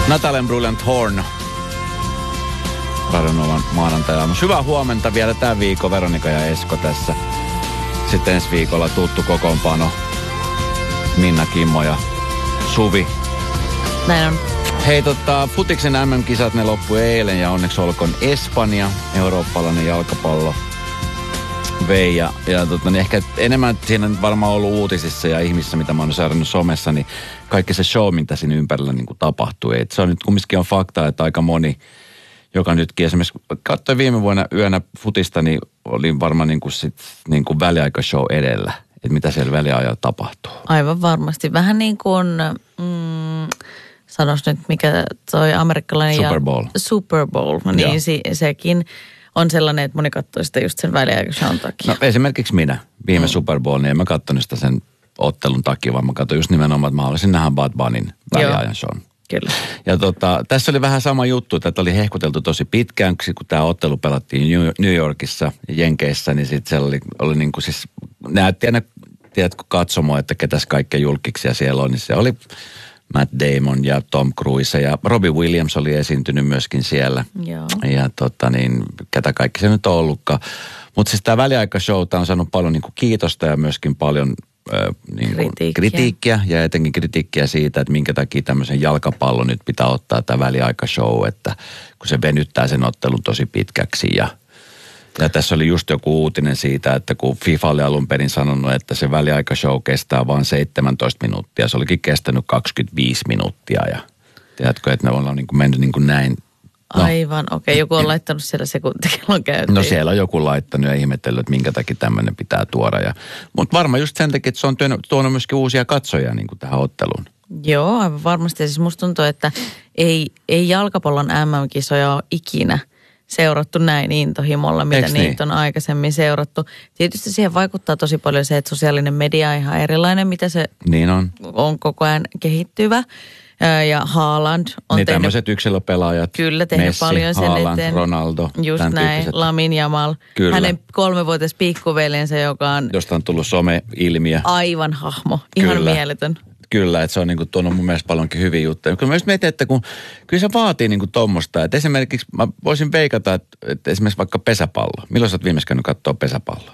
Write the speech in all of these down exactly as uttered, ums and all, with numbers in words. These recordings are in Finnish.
Natalie Brilliant Horn. Radionovan maanantaja. Hyvää huomenta vielä tämän viikon. Veronika ja Esko tässä. Sitten ensi viikolla tuttu kokoonpano. Minna, Kimmo ja Suvi. Näin on. Hei, tota, futiksen M M-kisat ne loppui eilen ja onneksi olkoon Espanja, eurooppalainen jalkapallo vei. Ja, ja tota, niin ehkä enemmän siinä on varmaan ollut uutisissa ja ihmisissä, mitä mä oon seurannut somessa, niin kaikki se show, mitä siinä ympärillä niin kuin tapahtui. Et se on nyt kumminkin on fakta, että aika moni, joka nytkin esimerkiksi katsoi viime vuonna yönä futista, niin oli varmaan niin kuin sit, niin kuin väliaikashow edellä. Että mitä siellä väliajalla tapahtuu. Aivan varmasti. Vähän niin kuin... Mm, sanois nyt, mikä toi amerikkalainen... Super Bowl. Ja, Super Bowl, niin se, sekin on sellainen, että moni katsoo sitä just sen väliaikaishown takia. No esimerkiksi minä. Viime mm. Super Bowl, niin en mä katsonut sitä sen ottelun takia, vaan mä katsoin just nimenomaan, että mä haluaisin nähdä Bad Bunnyn väliajan shown. Kyllä. Ja tota, tässä oli vähän sama juttu, että oli hehkuteltu tosi pitkään, kun tämä ottelu pelattiin New Yorkissa ja Jenkeissä, niin sitten se oli, oli niin kuin siis, näytti aina, tiedätkö, katsomo, että ketäs kaikkia julkiksia siellä on, niin se oli Matt Damon ja Tom Cruise ja Robbie Williams oli esiintynyt myöskin siellä. Joo. Ja tota niin, ketä kaikki se nyt on ollutkaan. Mutta siis tämä väliaikashowta on saanut paljon niin kuin kiitosta ja myöskin paljon ö, niin kuin kritiikkiä. kritiikkiä ja etenkin kritiikkiä siitä, että minkä takia tämmöisen jalkapallon nyt pitää ottaa tämä väliaikashow, että kun se venyttää sen ottelun tosi pitkäksi ja Ja tässä oli just joku uutinen siitä, että kun FIFA oli alun perin sanonut, että se väliaikashow kestää vain seitsemäntoista minuuttia. Se olikin kestänyt kaksikymmentäviisi minuuttia ja tiedätkö, että ne on niin kuin mennyt niin kuin näin. No. Aivan, okei. Okay. Joku on laittanut siellä sekuntikellon käyntiin. No siellä on joku laittanut ja ihmetellyt, että minkä takia tämmöinen pitää tuoda. Ja, mutta varmaan just sen takia, että se on tuonut myöskin uusia katsojia niin kuin tähän otteluun. Joo, aivan varmasti. Ja siis musta tuntuu, että ei, ei jalkapallon M M-kisoja ole ikinä seurattu näin intohimolla, mitä Eiks niitä niin? on aikaisemmin seurattu. Tietysti siihen vaikuttaa tosi paljon se, että sosiaalinen media on ihan erilainen, mitä se niin on. on koko ajan kehittyvä. Ja Haaland on niin tehnyt... tämmöiset yksilöpelaajat. Kyllä, tehnyt Messi, paljon sen Haaland, eteen. Ronaldo. Just näin, Lamin Jamal. Kyllä. Hänen kolmevuotias pikkuveljensä, joka on... Josta on tullut some-ilmiö. Aivan hahmo, ihan Kyllä. mieletön. Kyllä, että se on niinku tuonut mun mielestä paljonkin hyviä juttuja. Kyllä mä just mietin, että kun, kyllä se vaatii niinku tommoista, että esimerkiksi mä voisin veikata, että, että esimerkiksi vaikka pesäpallo. Milloin sä oot viimeis käynyt katsoa pesäpalloa?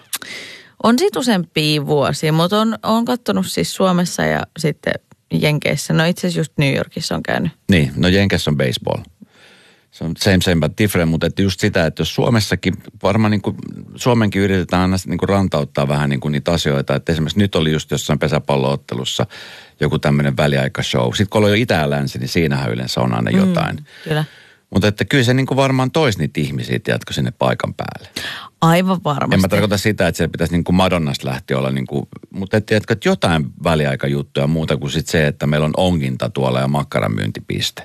On sit useampia vuosia, mutta on, on katsonut siis Suomessa ja sitten Jenkeissä. No itse asiassa just New Yorkissa on käynyt. Niin, no Jenkeissä on baseball. Se on same same but different, mutta että just sitä, että jos Suomessakin, varmaan niin kuin Suomenkin yritetään aina niin kuin rantauttaa vähän niin kuin niitä asioita, että esimerkiksi nyt oli just jossain pesäpalloottelussa joku tämmöinen väliaikashow. Sitten kun oli jo itä ja länsi, niin siinähän yleensä on aina jotain. Mm, kyllä. Mutta että kyllä se niin kuin varmaan toisi niitä ihmisiä, tiedätkö, sinne paikan päälle. Aivan varmasti. En mä tarkoita sitä, että se pitäisi niin kuin Madonnasta lähteä olla, niin kuin, mutta että tiedätkö, että jotain väliaikajuttuja muuta kuin sit se, että meillä on onginta tuolla ja makkaran myyntipiste.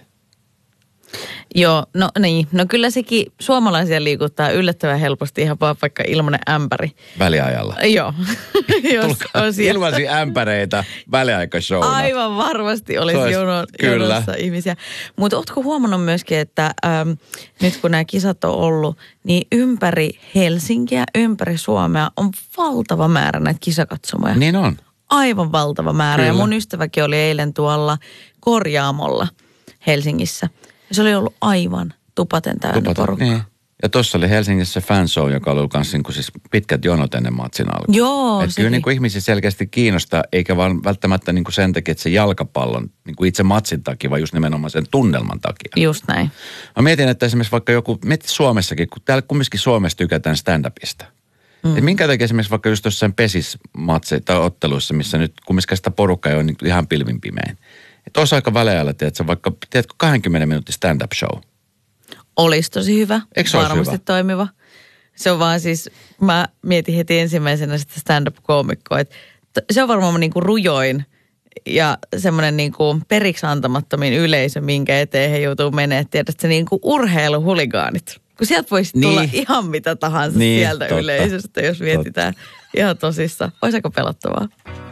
Joo, no niin. No kyllä sekin suomalaisia liikuttaa yllättävän helposti ihan vaan vaikka ilmanen ämpäri. Väliajalla. Joo. Jos on siellä. Ilmaisia ämpäreitä väliaikashowna. Aivan varmasti olisi Olisi, jono, jonossa ihmisiä. Mutta ootko huomannut myöskin, että äm, nyt kun nämä kisat on ollut, niin ympäri Helsinkiä, ympäri Suomea on valtava määrä näitä kisakatsomoja. Niin on. Aivan valtava määrä. Kyllä. Ja mun ystäväkin oli eilen tuolla Korjaamolla Helsingissä. Ja se oli ollut aivan tupaten täynnä Tupaten, porukka. niin. Ja tuossa oli Helsingissä fanshow, joka oli myös niin siis pitkät jonot ennen matsin alkua. Joo, että kyllä niin kuin ihmisiä selkeästi kiinnostaa, eikä vaan välttämättä niin kuin sen takia, että se jalkapallon, niin kuin itse matsin takia, vaan just nimenomaan sen tunnelman takia. Just näin. Mä mietin, että esimerkiksi vaikka joku, mietit Suomessakin, kun täällä kumminkin Suomessa tykätään stand-upista. Mm. Että minkä takia esimerkiksi vaikka just jossain pesismatse tai otteluissa, missä nyt kumminkin sitä porukkaa ei ole niin ihan pilvin pimein. Että olisi aika väleällä, tiedätkö, vaikka, tiedätkö, kaksikymmentä minuutin stand-up show. Olisi tosi hyvä. Eikö se olisi varmasti hyvä? toimiva. Se on vaan siis, mä mietin heti ensimmäisenä sitä stand-up-koomikkoa, että se on varmaan niin kuin rujoin ja semmoinen niin kuin periksi antamattomin yleisö, minkä eteen he joutuu menemään. Tiedätkö, se niin kuin urheiluhuligaanit. Kun sieltä voisi niin tulla ihan mitä tahansa niin, sieltä totta. yleisöstä, jos mietitään totta. Ihan tosissaan. Olisi aika pelottavaa.